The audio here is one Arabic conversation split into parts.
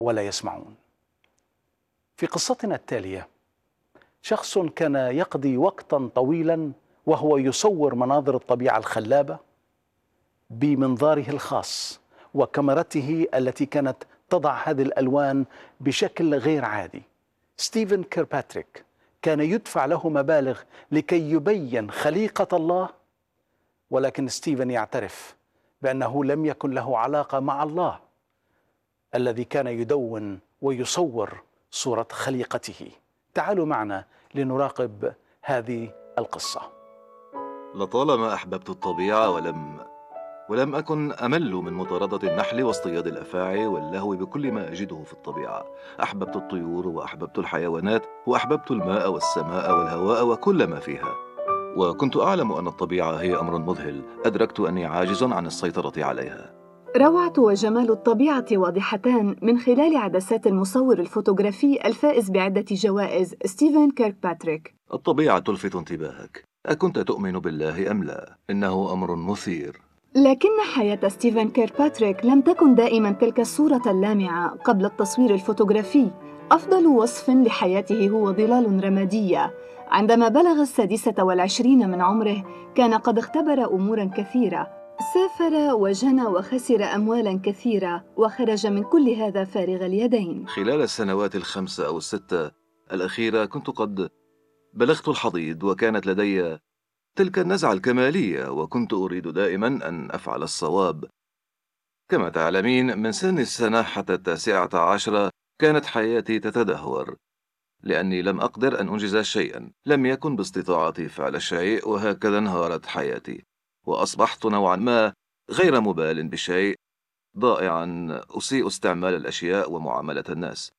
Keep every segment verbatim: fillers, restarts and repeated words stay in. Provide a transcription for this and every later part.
ولا يسمعون. في قصتنا التالية شخص كان يقضي وقتا طويلا وهو يصور مناظر الطبيعة الخلابة بمنظاره الخاص وكاميرته التي كانت تضع هذه الألوان بشكل غير عادي. ستيفن كيرباتريك كان يدفع له مبالغ لكي يبين خليقة الله، ولكن ستيفن يعترف بأنه لم يكن له علاقة مع الله الذي كان يدون ويصور صورة خليقته. تعالوا معنا لنراقب هذه القصة. لطالما أحببت الطبيعة ولم ولم أكن أمل من مطاردة النحل واصطياد الأفاعي واللهو بكل ما أجده في الطبيعة. أحببت الطيور وأحببت الحيوانات وأحببت الماء والسماء والهواء وكل ما فيها، وكنت أعلم أن الطبيعة هي أمر مذهل. أدركت أني عاجز عن السيطرة عليها. روعة وجمال الطبيعة واضحتان من خلال عدسات المصور الفوتوغرافي الفائز بعدة جوائز ستيفن كيركباتريك. الطبيعة تلفت انتباهك. أكنت تؤمن بالله أم لا؟ إنه أمر مثير. لكن حياة ستيفن كيركباتريك لم تكن دائما تلك الصورة اللامعة قبل التصوير الفوتوغرافي. أفضل وصف لحياته هو ظلال رمادية. عندما بلغ السادسة والعشرين من عمره كان قد اختبر أمورا كثيرة، سافر وجنى وخسر أموالا كثيرة، وخرج من كل هذا فارغ اليدين. خلال السنوات الخمسة أو الستة الأخيرة كنت قد بلغت الحضيض، وكانت لدي تلك النزعة الكمالية، وكنت أريد دائما أن أفعل الصواب. كما تعلمين، من سن السنة حتى التاسعة عشرة كانت حياتي تتدهور، لأني لم أقدر أن أنجز شيئا. لم يكن باستطاعتي فعل الشيء، وهكذا انهارت حياتي، وأصبحت نوعا ما غير مبال بشيء، ضائعا أسيء استعمال الأشياء ومعاملة الناس.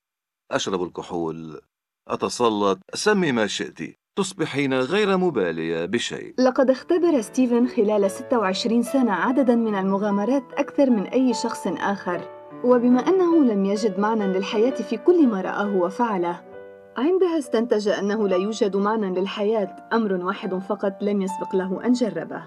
أشرب الكحول، أتسلط، سمي ما شئت. تصبحين غير مبالية بشيء. لقد اختبر ستيفن خلال ستة وعشرين سنة عدداً من المغامرات أكثر من أي شخص آخر، وبما أنه لم يجد معنى للحياة في كل ما رآه وفعله، عندها استنتج أنه لا يوجد معنى للحياة، أمر واحد فقط لم يسبق له أن جربه.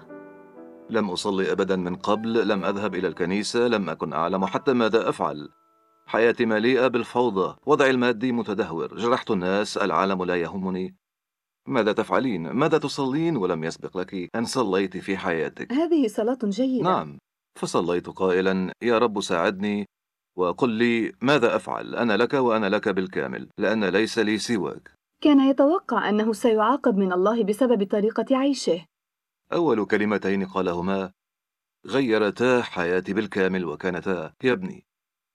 لم أصلي أبدا من قبل، لم أذهب إلى الكنيسة، لم أكن أعلم حتى ماذا أفعل. حياتي مليئة بالفوضى، وضعي المادي متدهور، جرحت الناس، العالم لا يهمني. ماذا تفعلين؟ ماذا تصلين ولم يسبق لك أن صليت في حياتك؟ هذه صلاة جيدة. نعم، فصليت قائلا: يا رب ساعدني وقل لي ماذا أفعل. أنا لك وأنا لك بالكامل، لأن ليس لي سواك. كان يتوقع أنه سيعاقب من الله بسبب طريقة عيشه. أول كلمتين قالهما غيرتا حياتي بالكامل وكانتا: يا ابني.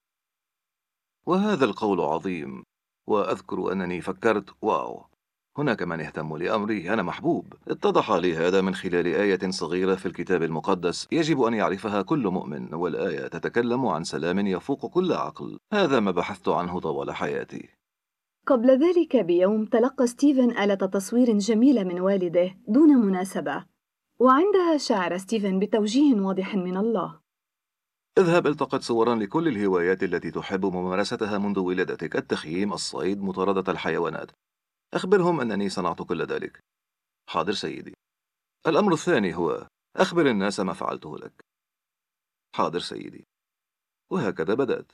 وهذا القول عظيم، وأذكر أنني فكرت: واو، هناك من يهتم لأمري، أنا محبوب. اتضح لي هذا من خلال آية صغيرة في الكتاب المقدس يجب أن يعرفها كل مؤمن، والآية تتكلم عن سلام يفوق كل عقل. هذا ما بحثت عنه طوال حياتي. قبل ذلك بيوم تلقى ستيفن آلة تصوير جميلة من والده دون مناسبة، وعندها شعر ستيفن بتوجيه واضح من الله: اذهب التقط صورا لكل الهوايات التي تحب ممارستها منذ ولادتك: التخييم، الصيد، مطاردة الحيوانات. أخبرهم أنني صنعت كل ذلك. حاضر سيدي. الأمر الثاني هو: أخبر الناس ما فعلته لك. حاضر سيدي. وهكذا بدأت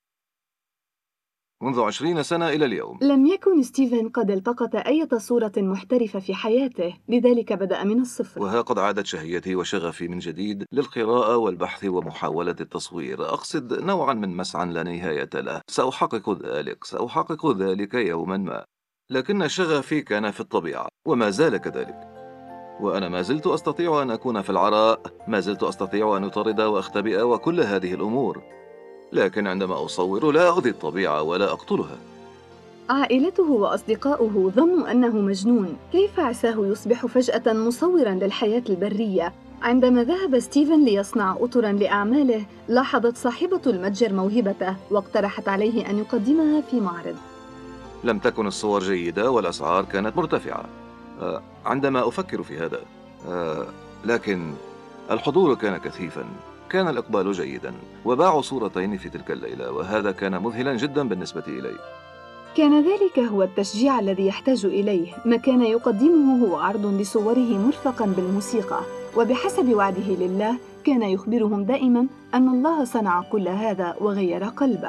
منذ عشرين سنة إلى اليوم. لم يكن ستيفن قد التقط أي صورة محترفة في حياته، لذلك بدأ من الصفر. وها قد عادت شهيتي وشغفي من جديد للقراءة والبحث ومحاولة التصوير. أقصد نوعا من مسعى لا نهاية له. سأحقق ذلك، سأحقق ذلك يوما ما. لكن شغفي كان في الطبيعة، وما زال كذلك. وأنا ما زلت أستطيع أن أكون في العراء، ما زلت أستطيع أن أطرد وأختبئ وكل هذه الأمور، لكن عندما أصور لا أؤذي الطبيعة ولا أقتلها. عائلته وأصدقاؤه ظنوا أنه مجنون. كيف عساه يصبح فجأة مصوراً للحياة البرية؟ عندما ذهب ستيفن ليصنع أطراً لأعماله، لاحظت صاحبة المتجر موهبته واقترحت عليه أن يقدمها في معرض. لم تكن الصور جيدة والأسعار كانت مرتفعة. آه، عندما أفكر في هذا، آه، لكن الحضور كان كثيفاً، كان الإقبال جيداً، وباعوا صورتين في تلك الليلة، وهذا كان مذهلاً جداً بالنسبة إلي. كان ذلك هو التشجيع الذي يحتاج إليه. ما كان يقدمه هو عرض لصوره مرفقاً بالموسيقى، وبحسب وعده لله كان يخبرهم دائماً أن الله صنع كل هذا وغير قلبه.